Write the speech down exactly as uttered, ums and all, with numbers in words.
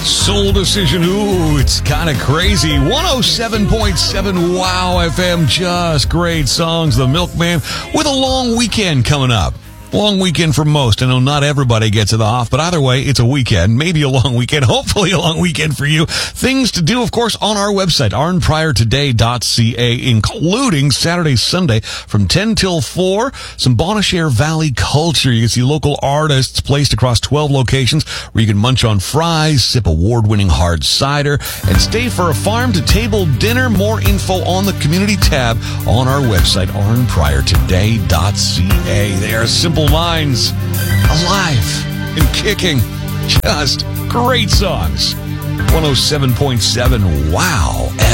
Soul Decision. Ooh, it's kind of crazy. one oh seven point seven Wow F M. Just great songs. The Milkman with a long weekend coming up. Long weekend for most. I know not everybody gets it off, but either way, it's a weekend. Maybe a long weekend. Hopefully a long weekend for you. Things to do, of course, on our website, arn prior today dot c a, including Saturday, Sunday from ten till four. Some Bonnechere Valley culture. You can see local artists placed across twelve locations where you can munch on fries, sip award-winning hard cider, and stay for a farm-to-table dinner. More info on the community tab on our website, arn prior today dot c a. They are simple minds, alive and kicking. Just great songs. one oh seven point seven Wow F M.